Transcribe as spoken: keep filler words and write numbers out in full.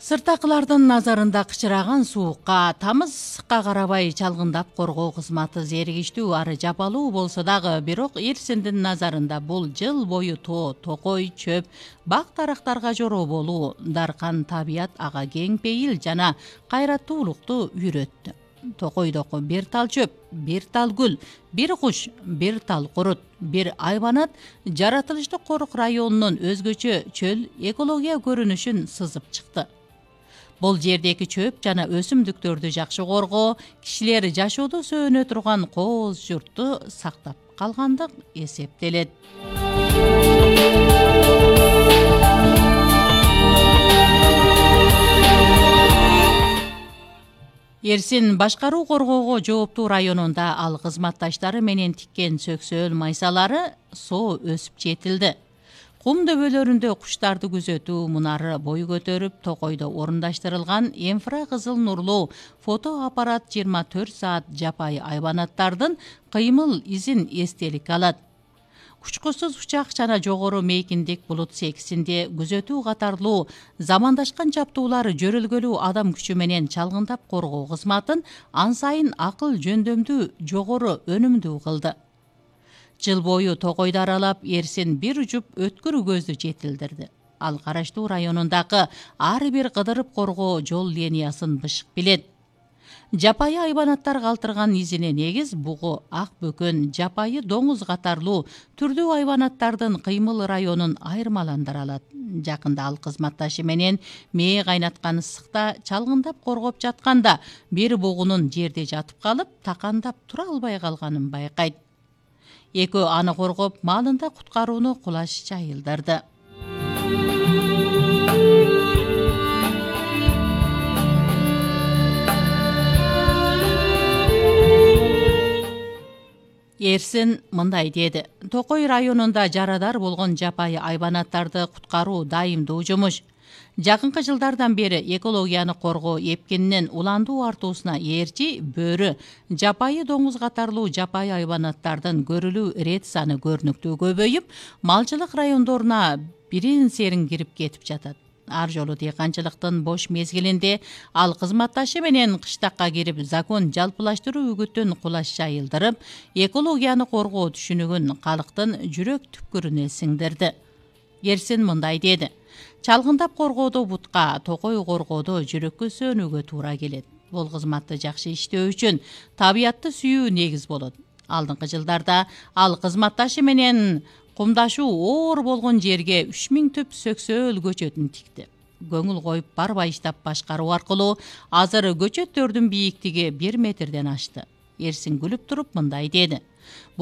Сыртакылардын назарында кычыраган суукка, тамыз ысыкка карабай чалгындап коргоо кызматы зеригиштүү ары жапалуу болсо дагы, бирок Эрсиндин назарында бул жыл бою тоо, токой, чөп, бак дарактарга жороо болуу, даркан табият ага кең пейил жана кайраттуулукту үйрөттү. Токойдоку бир тал чөп, бир тал гүл, бир куш, бир тал курут, бир айбанат жаратылыштык корук районунун өзгөчө чөл экология көрүнүшүн сызып чыкты. Бул жердеги чөп жана өсүмдүктөрдү жакшы коргоо, кишилер жашоодо сөөнө турган кооз журтту сактап калгандык эсептелет. Эрсин башкаруу коргоого жооптуу районунда ал кызматташтары менен тиккен сөксөөл майсалары соо өсүп жетилди. Кум дөбөлөрүндө куштарды күзөтүү мунары бой көтөрүп, Токойдо орундаштырылган инфра кызыл нурлуу фотоаппарат жыйырма төрт саат жапайы айбанаттардын кыймыл изин эстелик алат. Учкусуз учак жана жогору мейкиндик булут секисинде күзөтүү катарлуу замандашкан чаптуулар жөрөлгөлүү адам күчү менен чалгындап коргоо кызматын ан сайын акыл жөндөмдүү жогору өнүмдүү кылды. Жыл бою Токойду аралап, Эрсин бир жуп өткүр көздү жетилдирди. Ал караштуу районундагы ар бир кыдырып коргоо жол линиясын бышык билет. Жапайы айбанаттар калтырган изине негиз бугу, ак бөкөн, жапайы доңуз катарлуу түрдүү айбанаттардын кыймыл районун айырмаландыра алат. Жакында ал кызматташы менен мээ кайнаткан ысыкта чалгындап коргоп жатканда бир бугунун жерде жатып калып, такандап тура албай калганын байкайт. Экөө аны коргоп, маалында куткарууну кулаш жайылдырды. Эрсин мындай деди: Токой районунда жарадар болгон жапайы айбанаттарды куткаруу дайымдуу жумуш. Жакынкы жылдардан бери экологияны коргоо эпкининин уландуу артуусуна ээрчи бөрү, жапайы доңуз катарлуу жапайы айбанаттардын көрүлүү рет саны көрүнүктүү көбөйүп, малчылык райондоруна бирин серин кирип кетип жатат. Ар жолу дыйканчылыктын бош мезгилинде ал кызматташы менен кыштакка кирип, закон жалпылаштыруу үгүтүн кулаш жайылдырып, экологияны коргоо түшүнүгүн калктын жүрөк түпкүрүнө сиңдирди. Эрсин мындай деди: чалгындап коргоодо бутка, токой коргоодо жүрөккө сөөнүүгө туура келет. Бул кызматты жакшы иштөө үчүн табиятты сүйүү негиз болот. Алдыңкы жылдарда ал кызматташы менен кумдашуу оор болгон жерге үч миң түп сөксөөл көчөтүн тикти. Көңүл коюп барбай иштап башкаруу аркылуу азыр көчөттөрдүн бийиктиги бир метрден ашты. Эрсин күлүп туруп мындай деди: